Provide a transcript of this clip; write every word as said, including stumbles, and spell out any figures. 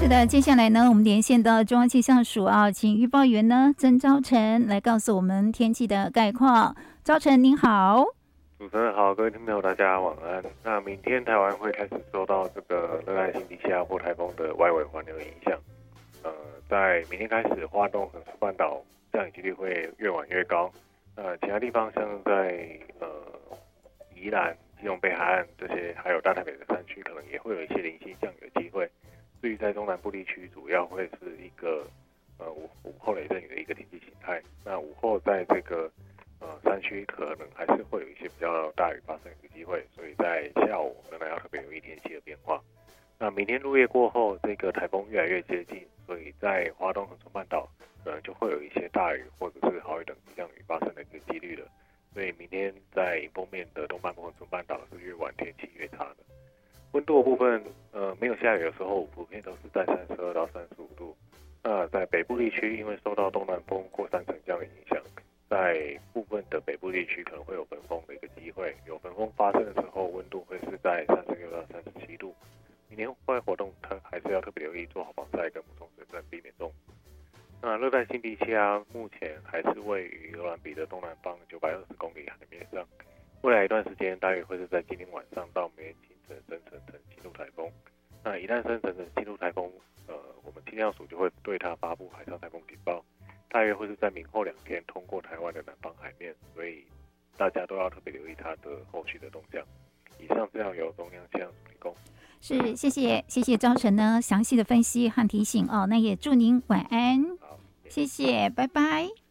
是的，接下来呢，我们连线到中央气象署啊，请预报员呢曾昭成来告诉我们天气的概况。昭成您好。 主持人好，各位听众朋友大家晚安。那明天台湾会开始受到这个热带性低气压或台风的外围环流影响。呃，在明天开始，花东横冲半岛降雨几率会越晚越高。呃，其他地方像在呃宜兰、基隆北海岸这些，还有大台北的山区，可能也会有一些零星降雨的机会。至于在中南部地区，主要会是一个呃午午后雷阵雨的一个天气形态。那午后在这个呃山区可能还是会有一些比较大雨发生的机会，所以在下午仍然要特别留意天气的变化。那明天入夜过后，这个台风越来越接近，所以在华东横冲半岛可能就会有一些大雨或者是豪雨等级降雨发生的一个几率了。所以明天在迎风面的东半部横冲半岛是越晚天气越差的。温度的部分，呃，没有下雨的时候，普遍都是在三十二到三十五度。那在北部地区，因为受到东南风过三层降的影响，在部分的北部地区可能会有焚风的一个机会。有焚风发生的时候，温度会是在三十六到三十七度。明天户外活动，它还是要特别留意做好防晒跟补充水分，避免中暑。那热带性低气压目前还是位于鹅銮鼻的东南方九百二十公里海面上。未来一段时间，大约会是在今天晚上到明天清晨生成成轻度台风。那一旦生成成轻度台风，呃，我们气象署就会对它发布海上台风警报，大约会是在明后两天通过台湾的南方海面，所以大家都要特别留意它的后续的动向。以上资料由中央气象署提供。 是，谢谢谢谢昭成呢详细的分析和提醒哦。那也祝您晚安， 好， 谢谢，拜拜。